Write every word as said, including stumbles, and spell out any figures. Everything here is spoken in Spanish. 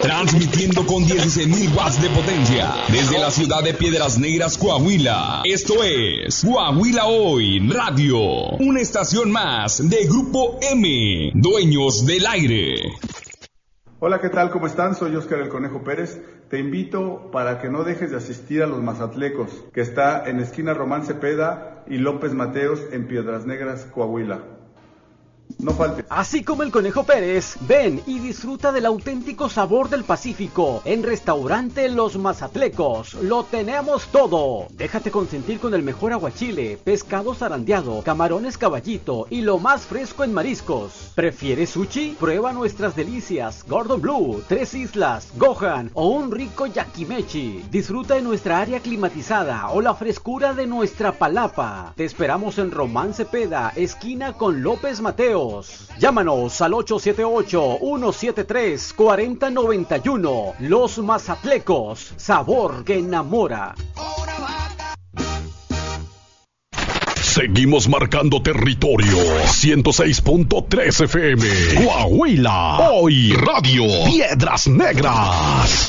Transmitiendo con dieciséis mil watts de potencia desde la ciudad de Piedras Negras, Coahuila. Esto es Coahuila Hoy Radio, una estación más de Grupo M, dueños del aire. Hola, ¿qué tal? ¿Cómo están? Soy Óscar el Conejo Pérez. Te invito para que no dejes de asistir a los Mazatlecos, que está en esquina Román Cepeda y López Mateos en Piedras Negras, Coahuila. No faltes. Así como el Conejo Pérez, ven y disfruta del auténtico sabor del Pacífico en Restaurante Los Mazatlecos. Lo tenemos todo. Déjate consentir con el mejor aguachile, pescado zarandeado, camarones caballito y lo más fresco en mariscos. ¿Prefieres sushi? Prueba nuestras delicias Gordon Blue, Tres Islas, Gohan o un rico yakimechi. Disfruta de nuestra área climatizada o la frescura de nuestra palapa. Te esperamos en Román Cepeda, esquina con López Mateos. Llámanos al ocho siete ocho, uno siete tres, cuatro cero nueve uno. Los Mazatlecos, sabor que enamora. Seguimos marcando territorio. ciento seis punto tres F M. Coahuila Hoy Radio. Piedras Negras.